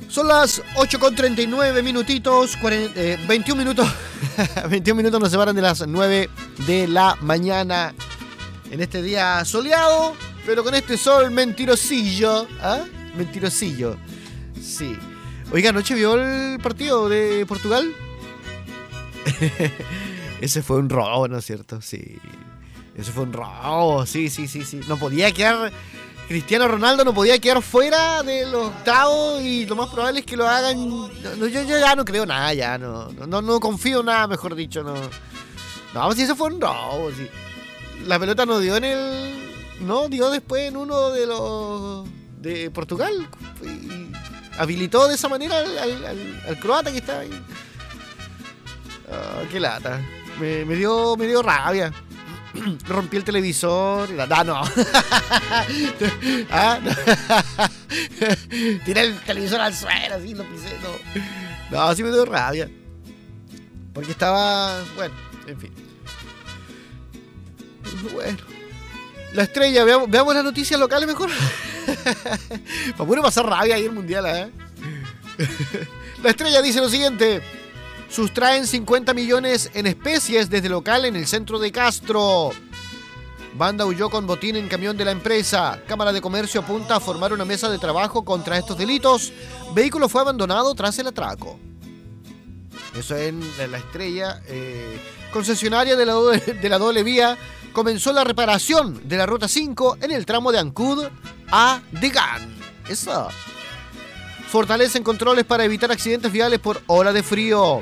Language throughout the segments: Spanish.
Son las 8:39 minutitos, 21 minutos. 21 minutos nos separan de las 9 de la mañana. En este día soleado, pero con este sol mentirosillo. ¿Ah? Mentirosillo. Sí. Oiga, ¿anoche vio el partido de Portugal? Ese fue un robo, ¿no es cierto? Sí. Ese fue un robo, sí. No podía quedar... Cristiano Ronaldo no podía quedar fuera de los octavos y lo más probable es que lo hagan... yo ya no creo nada, ya no confío en nada, mejor dicho, no. No, si eso fue un robo, sí. La pelota no dio en el... No, dio después en uno de los... de Portugal. Y habilitó de esa manera al croata que estaba ahí. Oh, qué lata. Me dio rabia. Rompí el televisor. No. ¿Ah? No. Tiré el televisor al suelo, así lo pisé. No, sí me dio rabia. Porque estaba... Bueno, en fin. Bueno. La Estrella, veamos las noticias locales mejor. Para poder pasar rabia ahí el mundial, ¿eh? La Estrella dice lo siguiente. Sustraen 50 millones en especies desde local en el centro de Castro. Banda huyó con botín en camión de la empresa. Cámara de Comercio apunta a formar una mesa de trabajo contra estos delitos. Vehículo fue abandonado tras el atraco. Eso en La Estrella. Concesionaria de la doble vía comenzó la reparación de la Ruta 5 en el tramo de Ancud a Degan. Eso. Fortalecen controles para evitar accidentes viales por ola de frío.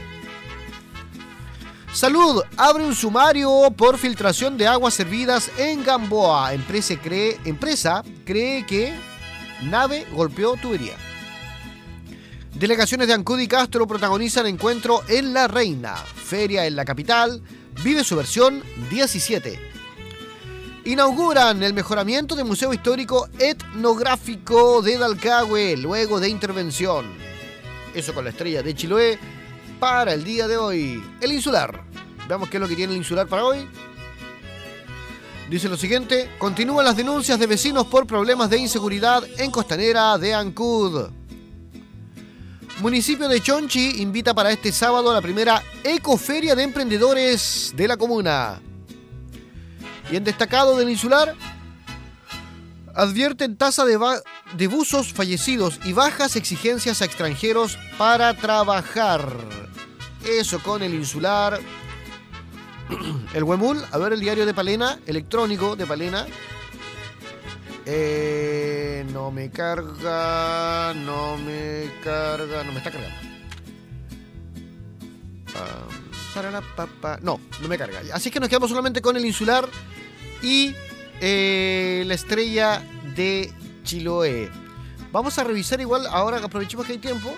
Salud abre un sumario por filtración de aguas servidas en Gamboa. Empresa cree que nave golpeó tubería. Delegaciones de Ancud y Castro protagonizan encuentro en La Reina. Feria en la capital vive su versión 17. Inauguran el mejoramiento del Museo Histórico Etnográfico de Dalcahue luego de intervención. Eso con La Estrella de Chiloé para el día de hoy. El Insular. Veamos qué es lo que tiene el Insular para hoy. Dice lo siguiente. Continúan las denuncias de vecinos por problemas de inseguridad en Costanera de Ancud. Municipio de Chonchi invita para este sábado a la primera ecoferia de emprendedores de la comuna. Y en destacado del Insular, advierten tasa de buzos fallecidos y bajas exigencias a extranjeros para trabajar. Eso con el Insular. El Huemul, a ver el diario de Palena, electrónico de Palena. No me carga, no me está cargando. No me carga. Así que nos quedamos solamente con el Insular y La Estrella de Chiloé. Vamos a revisar igual, ahora que aprovechemos que hay tiempo,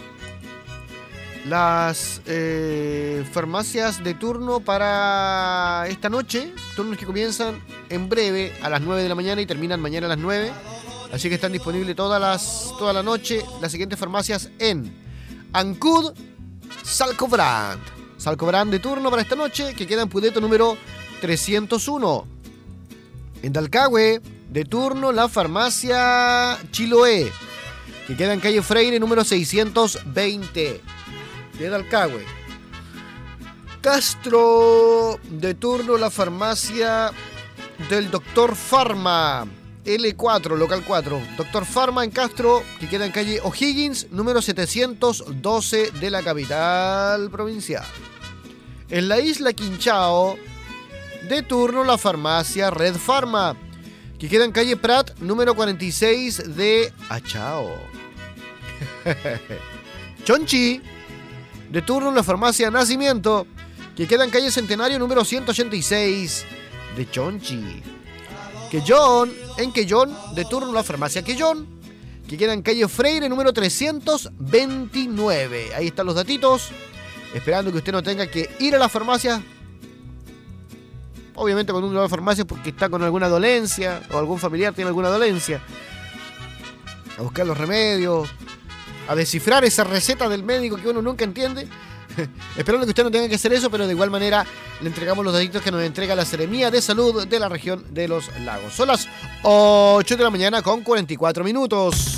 las farmacias de turno para esta noche. Turnos que comienzan en breve a las 9 de la mañana y terminan mañana a las 9. Así que están disponibles toda la noche las siguientes farmacias en Ancud, Salcobrand de turno para esta noche, que queda en Pudeto número 301. En Dalcahue, de turno, la farmacia Chiloé, que queda en calle Freire número 620. De Dalcahue. Castro, de turno, la farmacia del Dr. Pharma, L4, local 4. Dr. Pharma en Castro, que queda en calle O'Higgins, número 712 de la capital provincial. En la isla Quinchao, de turno, la farmacia Red Pharma, que queda en calle Prat, número 46 de Achao. Chonchi, de turno, la farmacia Nacimiento, que queda en calle Centenario número 186 de Chonchi. Quellón, de turno, la farmacia Quellón, que queda en calle Freire número 329. Ahí están los datitos, esperando que usted no tenga que ir a la farmacia. Obviamente cuando uno va a la farmacia porque está con alguna dolencia o algún familiar tiene alguna dolencia, a buscar los remedios, a descifrar esa receta del médico que uno nunca entiende. Esperando que usted no tenga que hacer eso, pero de igual manera le entregamos los datitos que nos entrega la Seremía de Salud de la región de los Lagos. Son las 8 de la mañana con 44 minutos.